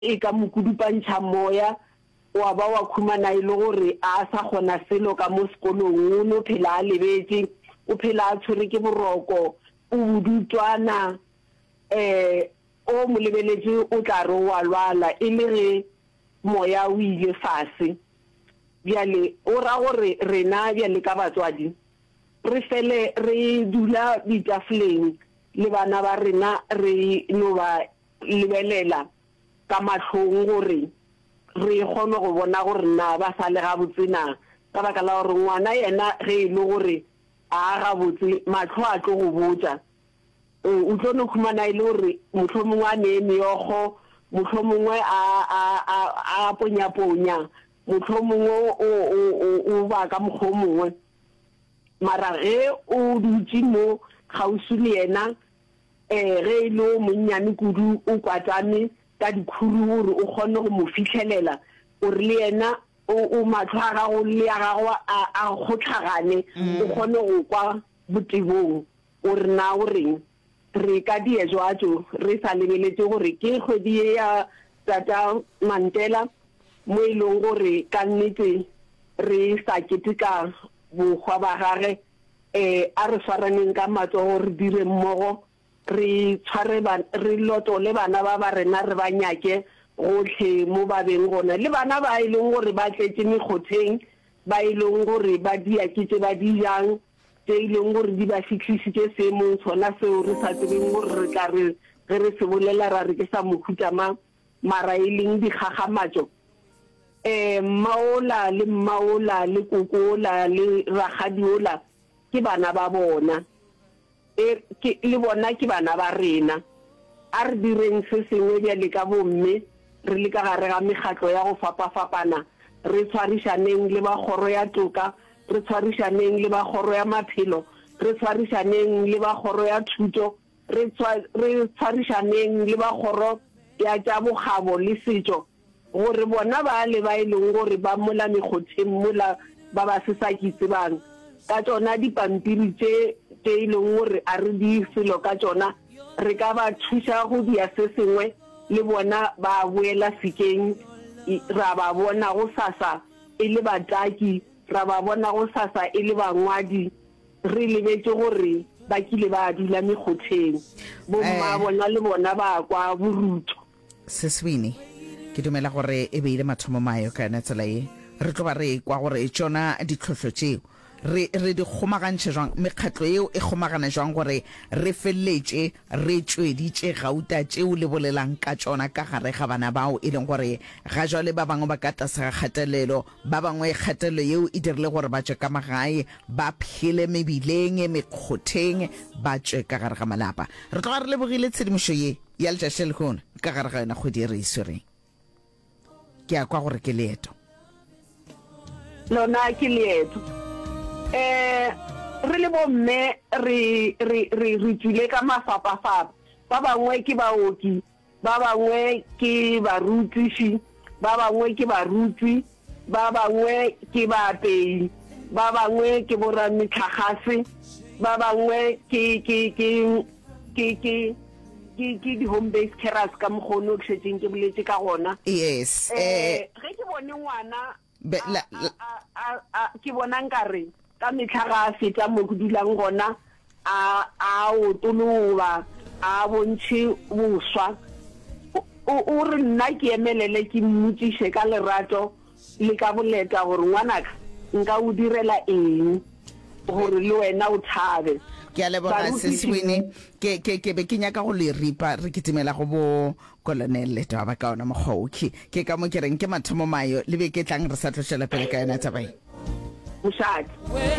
e ka mokudupantšha moya wa ba wa khumana ile gore a sa gona selo ka mo sekolong o no phela a lebetse o phela a tshwere ke boroko o budutwana o mo lebeletse o tla re wa lwala e le ge moya o ile fase bjale o ra gore rena bjale ka batswadi re fele re dula ditafoleng le bana ba rena re no ba lebelela ka matlhong gore re kgone go bona gore na ba sa le ga botsena ka baka la gore ngwana yena ge e le gore a ga botse matlho a tlo go botsa o tlo no khumana ile gore motlho mongwe a ne meogo motlho mongwe a ponya motlho mongwe o ba ka mokgwa mongwe mara ge o dutse mo gausu le yena ge ile monnyane kudu o kwatame ka dikhuru gore o kgone go mo fitlhelela gore le yena o matlho a gago le a gago a gotlhagane o kgone go kwa botebong gore na o reng re ka die jwatso re sa lebeletse gore ke kgwedi ya tata Mandela mo e leng gore ka nnete re sa keteka bogwa ba gage a re tshwaraneng ka matsogo re dire mmogo re tshware re lotole bana ba ba rena re ba nyake gotlhe mo ba beng gona le bana ba e leng gore ba tletse megoteng ba e leng gore ba diakitse ba di jang tse e leng gore di ba fitlhisitse seemong sona seo re sa tsebeng gore re tla re ge re se bolela ra re ke sa mokhutama mara e leng digagamatso maola le kokola le ragadiola ke bana ba bona le bona ke bana ba rena a re direng se sengwe bjale ka bomme re le ka gare ga megatlo ya go fapafapana re tshwarišaneng le ba kgoro ya toka re tshwarišaneng le ba kgoro ya maphelo re tshwarišaneng le ba kgoro ya thuto re tshwarišaneng le ba kgoro ya tša bogabo le setšo gore bona ba le ba e leng gore ba mola megoteng mola ba ba se sa kitsebang ka tsona dipampiri tše e leng gore a re di selo ka tsona re ka ba thuša go dia se sengwe le bona ba boela sekeng ra ba bona go sasa e le bataki ra ba bona go sasa e le bangwadi re lebetse gore ba kile ba dula megoteng bomma bona le bona ba kwa boruto Seswini ke dumela gore e beile mathomo mayo ka yona tsela e re tlo ba re kwa gore tsona ditlhotlho tseo re di kgomagantše jwang mekgatlo eo e kgomagana jwang gore re felletše re tšweditše gauta tšeo le bolelang ka tsona ka gare ga bana bao e leng gore ga jwale ba bangwe ba ka tlase ga kgatelelo ba bangwe kgatelelo eo e dirile gore ba tswe ka magae ba phele mebileng mekgotheng ba tswe ka gare ga malapa re tloga re lebogile tshedimošo ye ya letšatši le gona ka gare ga yona kgwedi e re iswereng ke a kwa gore ke leeto lona ke leeto re le bomme re tswile ka mafapafapa ba bangwe ke baoki ba bangwe ke barutiši ba bangwe ke barutwi ba bangwe ke baapei ba bangwe ke boramitlhagase ba bangwe ke di-home based carers ka mokgono ke šetseng ke boletse ka gona yes ge ke bone ngwana ke bona nkare ka metlha ga feta mo go dulang gona a otoloba a bontšhe boswa o re nna ke emelele ke mmotšiše ka lerato le ka boleta gore ngwanaka nka o direla eng gore le wena o thabe ke a leboga Seswini ke be ke nyaka go le ripa re kitimela go bo Colonel Leta ba ka ona mogauki ke ka mo ke reng ke mathomo mayo le be ke tlang re sa tlošela pele ka yona tsabai Mushaki